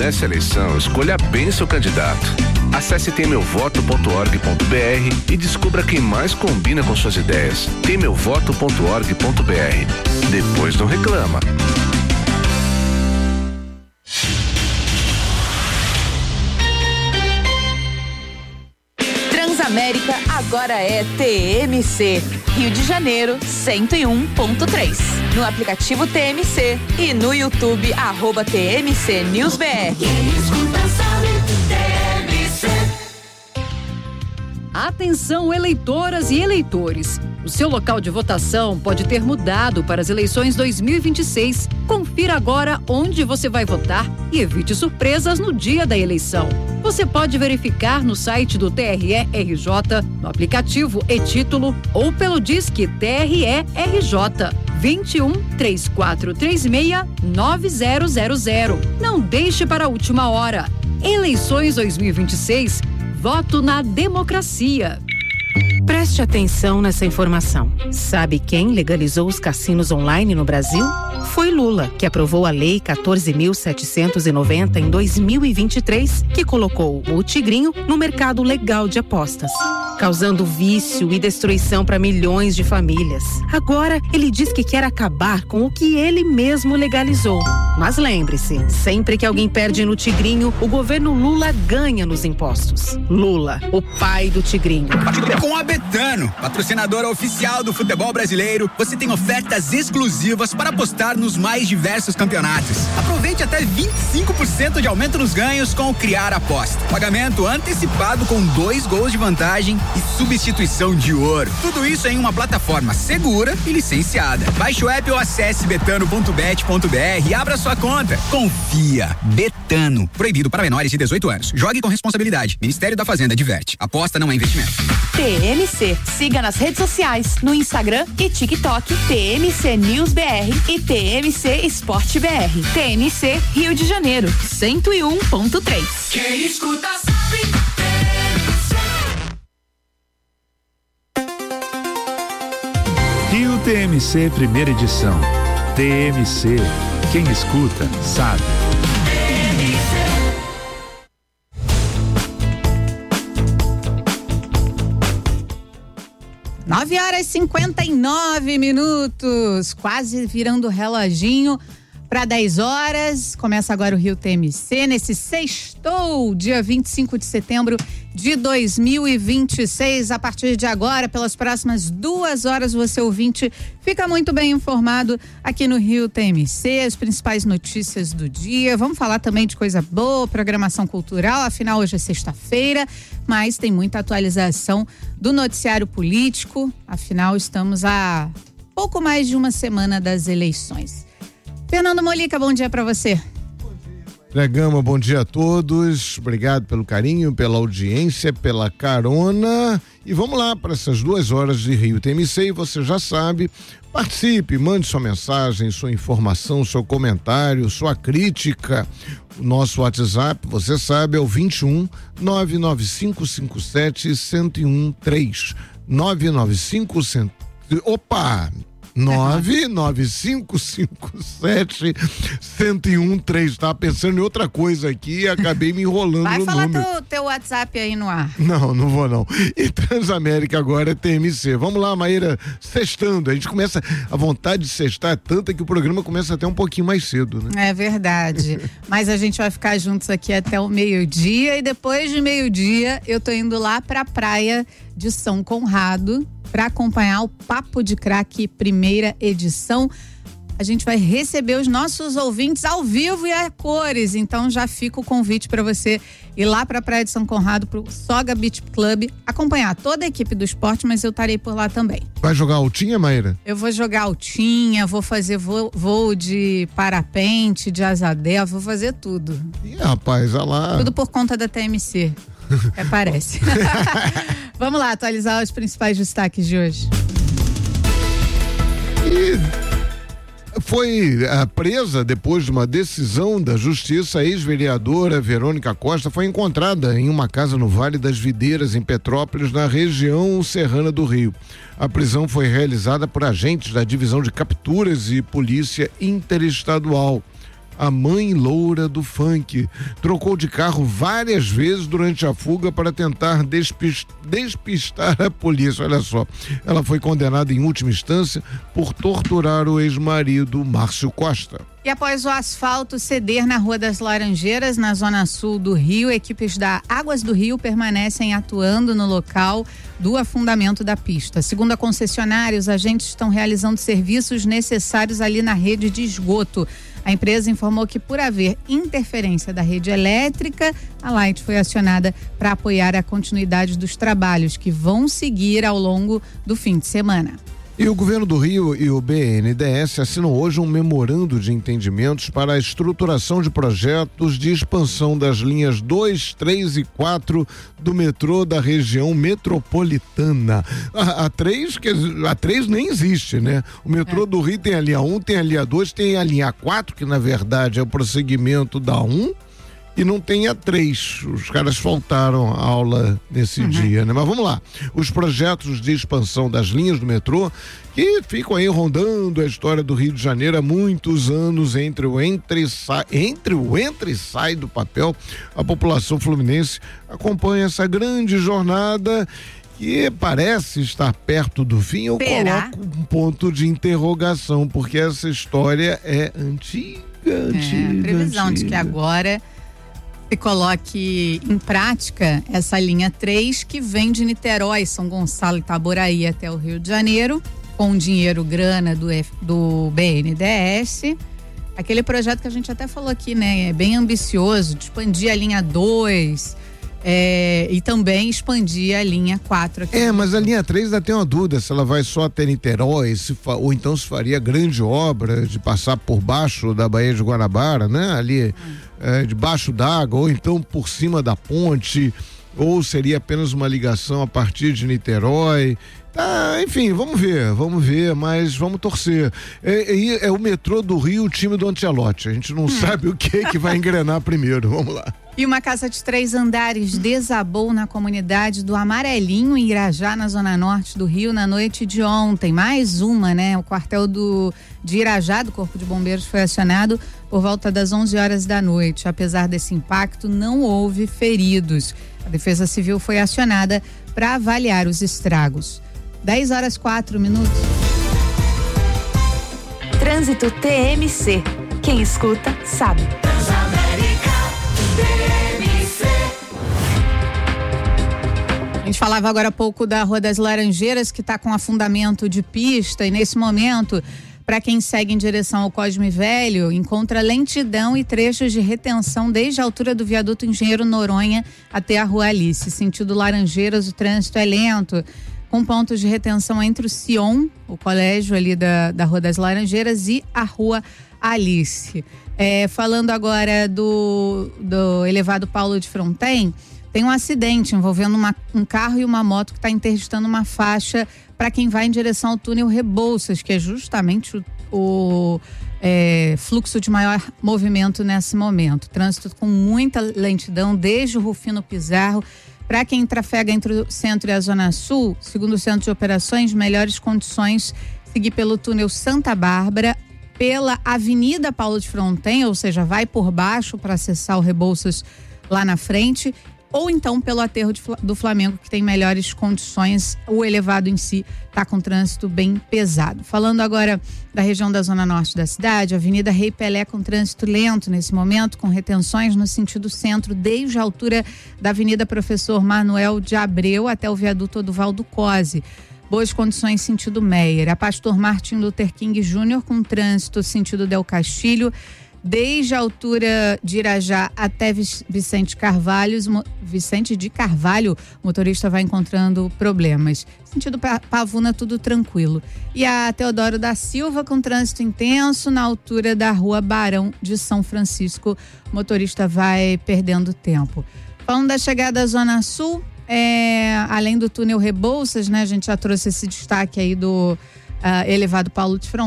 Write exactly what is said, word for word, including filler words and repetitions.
nessa eleição, escolha bem seu candidato. Acesse tem meu voto ponto org ponto br e descubra quem mais combina com suas ideias. tem meu voto ponto org ponto br. Depois não reclama. Transamérica agora é T M C, Rio de Janeiro cento e um ponto três. No aplicativo T M C e no YouTube, arroba T M C News B R. Atenção, eleitoras e eleitores. O seu local de votação pode ter mudado para as eleições dois mil e vinte e seis. Confira agora onde você vai votar e evite surpresas no dia da eleição. Você pode verificar no site do T R E R J, no aplicativo e-Título ou pelo Disque T R E R J vinte e um, três quatro três seis, nove zero zero zero. Não deixe para a última hora. Eleições dois mil e vinte e seis. Voto na democracia. Preste atenção nessa informação. Sabe quem legalizou os cassinos online no Brasil? Foi Lula, que aprovou a Lei quatorze mil setecentos e noventa em dois mil e vinte e três, que colocou o Tigrinho no mercado legal de apostas, causando vício e destruição para milhões de famílias. Agora, ele diz que quer acabar com o que ele mesmo legalizou. Mas lembre-se, sempre que alguém perde no Tigrinho, o governo Lula ganha nos impostos. Lula, o pai do Tigrinho. Com a Betano, patrocinadora oficial do futebol brasileiro, você tem ofertas exclusivas para apostar nos mais diversos campeonatos. Aproveite até vinte e cinco por cento de aumento nos ganhos com o Criar Aposta. Pagamento antecipado com dois gols de vantagem e substituição de ouro. Tudo isso em uma plataforma segura e licenciada. Baixe o app ou acesse betano ponto bet ponto br e abra sua conta. Confia. Betano. Proibido para menores de dezoito anos. Jogue com responsabilidade. Ministério da Fazenda adverte. Aposta não é investimento. T M C. Siga nas redes sociais, no Instagram e TikTok, T M C News B R e T M C Esporte B R. T M C Rio de Janeiro, cento e um ponto três. Quem escuta sabe. Rio T M C primeira edição. T M C, quem escuta sabe. nove horas e cinquenta e nove minutos, quase virando o reloginho para dez horas. Começa agora o Rio T M C, nesse sextou, dia vinte e cinco de setembro de dois mil e vinte e seis. A partir de agora, pelas próximas duas horas, você ouvinte fica muito bem informado aqui no Rio T M C, as principais notícias do dia. Vamos falar também de coisa boa, programação cultural, afinal hoje é sexta-feira, mas tem muita atualização do noticiário político, afinal estamos a pouco mais de uma semana das eleições. Fernando Molica, bom dia para você. Bom Gama, bom dia a todos, obrigado pelo carinho, pela audiência, pela carona e vamos lá para essas duas horas de Rio T M C e você já sabe, participe, mande sua mensagem, sua informação, seu comentário, sua crítica. O nosso WhatsApp, você sabe, é o vinte e um, nove nove cinco cinco sete, um zero um três. nove nove cinco, opa! nove nove cinco cinco sete, um zero um três. Tava pensando em outra coisa aqui e acabei me enrolando Vai no falar número. teu, teu WhatsApp aí no ar. Não, não vou não. E Transamérica agora é T M C. Vamos lá, Maíra, sextando. A gente começa, a vontade de sextar é tanta que o programa começa até um pouquinho mais cedo, né? É verdade. Mas a gente vai ficar juntos aqui até o meio-dia e depois de meio-dia eu tô indo lá pra praia de São Conrado para acompanhar o Papo de Craque primeira edição. A gente vai receber os nossos ouvintes ao vivo e a cores, então já fica o convite para você ir lá para a Praia de São Conrado, pro Soga Beach Club, acompanhar toda a equipe do esporte, mas eu estarei por lá também. Vai jogar altinha, Maíra? Eu vou jogar altinha, vou fazer voo, voo de parapente, de asa delta, vou fazer tudo. Ih, rapaz, olha lá. Tudo por conta da T M C. É, parece. Vamos lá, atualizar os principais destaques de hoje. E foi uh, presa depois de uma decisão da justiça. A ex-vereadora Verônica Costa foi encontrada em uma casa no Vale das Videiras, em Petrópolis, na região serrana do Rio. A prisão foi realizada por agentes da Divisão de Capturas e Polícia Interestadual. a mãe loura do funk. Trocou de carro várias vezes durante a fuga para tentar despis- despistar a polícia. Olha só, ela foi condenada em última instância por torturar o ex-marido Márcio Costa. E após o asfalto ceder na Rua das Laranjeiras, na zona sul do Rio, equipes da Águas do Rio permanecem atuando no local do afundamento da pista. Segundo a concessionária, os agentes estão realizando serviços necessários ali na rede de esgoto. A empresa informou que, por haver interferência da rede elétrica, a Light foi acionada para apoiar a continuidade dos trabalhos que vão seguir ao longo do fim de semana. E o governo do Rio e o B N D E S assinam hoje um memorando de entendimentos para a estruturação de projetos de expansão das linhas dois, três e quatro do metrô da região metropolitana. A, a três, que a três nem existe, né? O metrô é. do Rio tem a linha um, tem a linha dois, tem a linha quatro, que na verdade é o prosseguimento da um. E não tem a três, os caras faltaram a aula nesse uhum. dia, né? Mas vamos lá, os projetos de expansão das linhas do metrô que ficam aí rondando a história do Rio de Janeiro há muitos anos, entre o entre e sai, entre o entra e sai do papel. A população fluminense acompanha essa grande jornada que parece estar perto do fim. Eu Será? coloco um ponto de interrogação, porque essa história é antiga, antiga, é, a previsão antiga. de que agora se coloque em prática essa linha três que vem de Niterói, São Gonçalo e Itaboraí até o Rio de Janeiro, com dinheiro, grana do, F, do B N D E S. Aquele projeto que a gente até falou aqui, né? É bem ambicioso, de expandir a linha dois é, e também expandir a linha quatro. Aqui. É, mas a linha três ainda tem uma dúvida, se ela vai só até Niterói, se fa, ou então se faria grande obra de passar por baixo da Baía de Guanabara, né? Ali... Hum. É, debaixo d'água, ou então por cima da ponte, ou seria apenas uma ligação a partir de Niterói. Tá, enfim, vamos ver, vamos ver, mas vamos torcer. É, é, é o metrô do Rio, o time do Ancelotti. A gente não hum. sabe o que que vai engrenar primeiro. Vamos lá. E uma casa de três andares desabou na comunidade do Amarelinho, em Irajá, na zona norte do Rio, na noite de ontem. Mais uma, né? O quartel do, de Irajá, do Corpo de Bombeiros, foi acionado por volta das onze horas da noite. Apesar desse impacto, não houve feridos. A Defesa Civil foi acionada para avaliar os estragos. dez horas quatro minutos. Trânsito T M C. Quem escuta, sabe. A gente falava agora há pouco da Rua das Laranjeiras, que está com afundamento de pista, e nesse momento, para quem segue em direção ao Cosme Velho, encontra lentidão e trechos de retenção desde a altura do viaduto Engenheiro Noronha até a Rua Alice. Sentido Laranjeiras, o trânsito é lento, com pontos de retenção entre o Sion, o colégio ali da, da Rua das Laranjeiras, e a Rua Alice. É, falando agora do, do elevado Paulo de Fronten, tem um acidente envolvendo uma, um carro e uma moto que está interditando uma faixa para quem vai em direção ao túnel Rebouças, que é justamente o, o é, fluxo de maior movimento nesse momento. Trânsito com muita lentidão desde o Rufino Pizarro. Para quem trafega entre o centro e a zona sul, segundo o Centro de Operações, melhores condições seguir pelo túnel Santa Bárbara, pela Avenida Paulo de Fronten, ou seja, vai por baixo para acessar o Rebouças lá na frente, ou então pelo aterro de, do Flamengo, que tem melhores condições. O elevado em si está com trânsito bem pesado. Falando agora da região da zona norte da cidade, a Avenida Rei Pelé com trânsito lento nesse momento, com retenções no sentido centro, desde a altura da Avenida Professor Manuel de Abreu até o viaduto Oduvaldo Cosi. Boas condições sentido Meier. A Pastor Martin Luther King Júnior com trânsito sentido Del Castilho, desde a altura de Irajá até Vicente Carvalho, Vicente de Carvalho, o motorista vai encontrando problemas. Sentido Pavuna, tudo tranquilo. E a Teodoro da Silva com trânsito intenso na altura da Rua Barão de São Francisco, o motorista vai perdendo tempo. Falando da chegada à Zona Sul, é, além do túnel Rebouças, né, a gente já trouxe esse destaque aí do uh, elevado Paulo de Fronten.